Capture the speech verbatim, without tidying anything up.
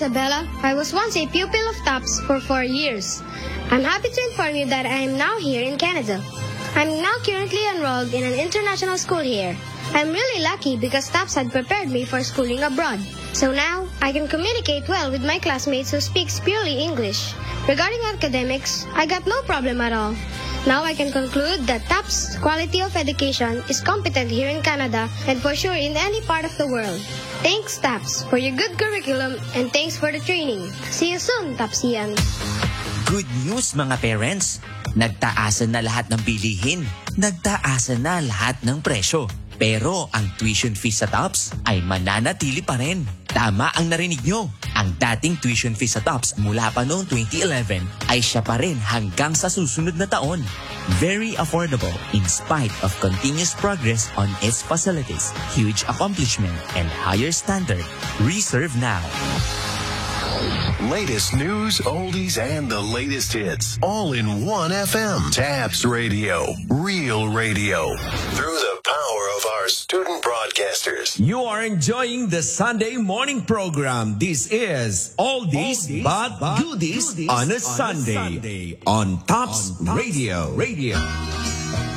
Isabella. I was once a pupil of TOPS for four years. I'm happy to inform you that I am now here in Canada. I'm now currently enrolled in an international school here. I'm really lucky because TOPS had prepared me for schooling abroad. So now, I can communicate well with my classmates who speak purely English. Regarding academics, I got no problem at all. Now I can conclude that TOPS quality of education is competent here in Canada and for sure in any part of the world. Thanks, TOPS, for your good curriculum and thanks for the training. See you soon, TOPSians. Good news mga parents! Nagtaasan na lahat ng bilihin. Nagtaasan na lahat ng presyo. Pero ang tuition fee sa TOPS ay mananatili pa rin. Tama ang narinig nyo. Ang dating tuition fee sa TOPS mula pa noong twenty eleven ay siya pa rin hanggang sa susunod na taon. Very affordable in spite of continuous progress on its facilities, huge accomplishment, and higher standard. Reserve now. Latest news, oldies, and the latest hits. All in one F M. TABS Radio. Real radio. Through the power of our student broadcasters. You are enjoying the Sunday morning program. This is Oldies, Oldies but, but Goodies, goodies on a, on Sunday, a Sunday on TABS Radio. Radio.